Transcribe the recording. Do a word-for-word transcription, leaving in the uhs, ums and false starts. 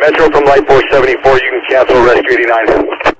Metro from Light four seventy-four, you can cancel Rescue eighty-nine.